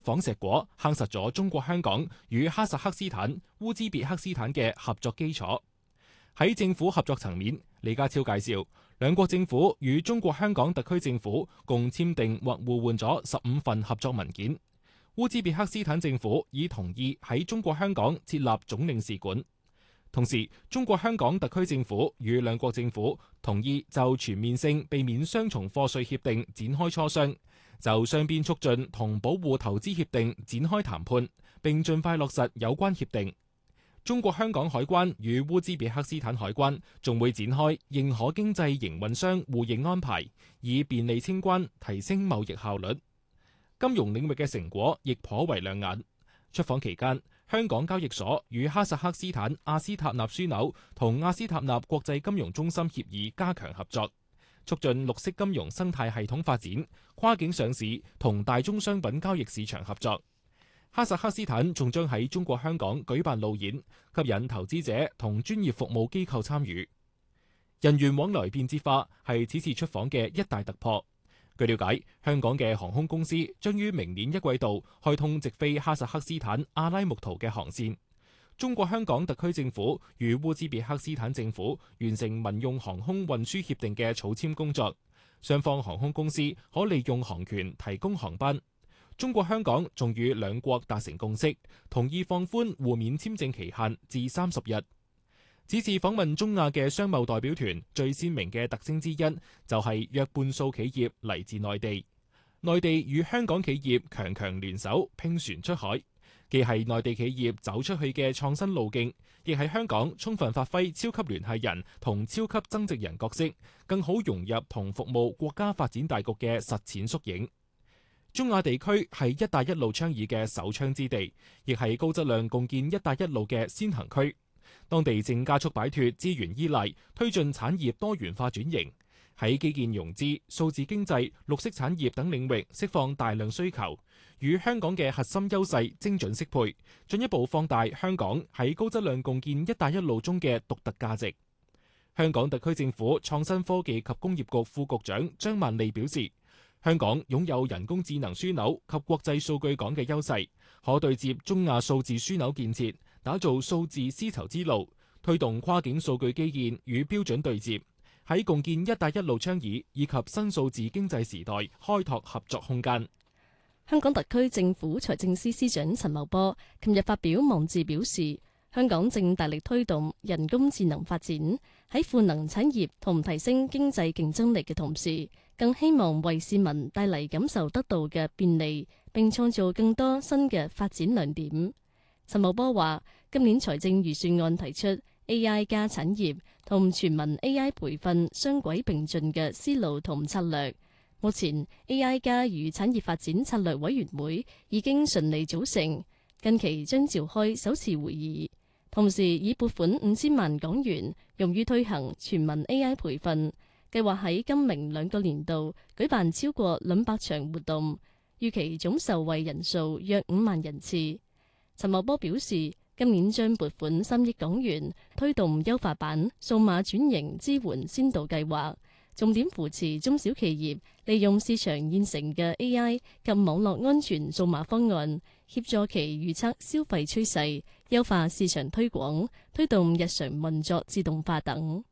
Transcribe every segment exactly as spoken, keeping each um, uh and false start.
仿碩果夯實咗中國香港與哈薩克斯坦、烏茲別克斯坦嘅合作基礎。喺政府合作層面，李家超介紹，兩國政府與中國香港特區政府共簽訂或互換咗十五份合作文件。烏茲別克斯坦政府已同意喺中國香港設立總領事館。同時，中國香港特區政府與兩國政府同意就全面性避免雙重課稅協定展開磋商，就雙邊促進同保護投資協定展開談判，並盡快落實有關協定。中國香港海關與烏茲別克斯坦海關仲會展開認可經濟營運商互認安排，以便利清關，提升貿易效率。金融領域嘅成果亦頗為亮眼。出訪期間，香港交易所與哈薩克斯坦阿斯塔納樞紐同阿斯塔納國際金融中心協議加強合作，促進綠色金融生態系統發展、跨境上市同大宗商品交易市場合作。哈薩克斯坦仲將喺中國香港舉辦路演，吸引投資者同專業服務機構參與。人員往來便捷化係此次出訪嘅一大突破。據了解，香港嘅航空公司將於明年一季度開通直飛哈薩克斯坦阿拉木圖嘅航線。中國香港特區政府與烏茲別克斯坦政府完成民用航空運輸協定嘅草簽工作，雙方航空公司可利用航權提供航班。中國香港仲與兩國達成共識，同意放寬互免簽證期限至三十日。此次訪問中亞嘅商貿代表團最鮮明嘅特徵之一，就係約半數企業嚟自內地。內地與香港企業強強聯手拼船出海，既係內地企業走出去嘅創新路徑，亦係香港充分發揮超級聯繫人同超級增值人角色，更好融入同服務國家發展大局嘅實踐縮影。中亞地區係一帶一路倡議嘅首倡之地，亦係高質量共建一帶一路嘅先行區。當地正加速擺脫資源依賴，推進產業多元化轉型，喺基建融資、數字經濟、綠色產業等領域釋放大量需求，與香港嘅核心優勢精準適配，進一步放大香港喺高質量共建一帶一路中嘅獨特價值。香港特區政府創新科技及工業局副局長張萬利表示，香港擁有人工智能樞紐及國際數據港嘅優勢，可對接中亞數字樞紐建設，打造數字絲綢之路，推動跨境數據基建與標準對接，喺共建一帶一路倡議以及新數字經濟時代開拓合作空間。 香港特區政府財政司司長陳茂波琴日發表網誌表示，香港正大力推動人工智能發展，喺賦能產業同提升經濟競爭力嘅同時，更希望為市民帶嚟感受得到嘅便利，並創造更多新嘅發展亮點。陳茂波話，今年財政預算案提出 A I 加產業同全民 A I 培訓雙軌並進嘅思路同策略。目前 A I 加與產業發展策略委員會已經順利組成，近期將召開首次會議，同時以撥款五千萬港元用於推行全民 A I 培訓，計劃喺今明兩個年度舉辦超過兩百場活動，預期總受惠人數約五萬人次。陳茂波表示，今年將撥款三億港元推動優化版數碼轉型支援先導計劃，重點扶持中小企業利用市場現成嘅 A I 及網絡安全數碼方案，協助其預測消費趨勢，優化市場推廣，推動日常運作自動化等。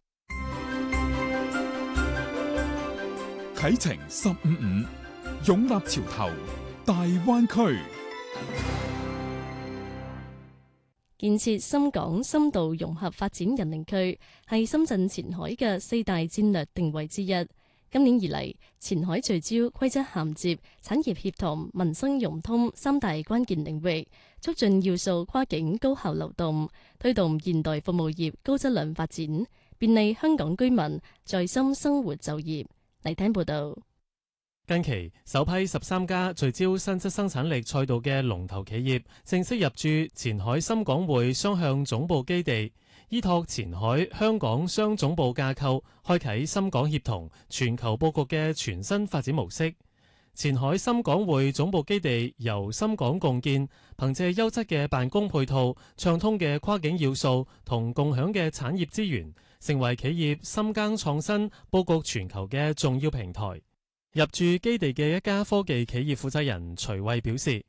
啟程十五五，勇立潮頭，大灣區。 建設深港深度融合發展人領區係深圳前海嘅四大戰略定位之一。今年以嚟，前海聚焦規則銜接、產業協同、民生融通三大關鍵領域，促進要素跨境高效流動，推動現代服務業高質量發展，便利香港居民在深生活就業。嚟聽報道。 近期首批十三家聚焦新質生產力賽道嘅龍頭企業正式入駐前海深港匯雙向總部基地，依託前海香港雙總部架構，開啟深港協同、全球佈局嘅全新發展模式。前海深港匯總部基地由深港共建，憑借優質嘅辦公配套、暢通嘅跨境要素同共享嘅產業資源，成為企業深耕創新、佈局全球嘅重要平台。入駐基地嘅一家科技企業負責人徐慧表示，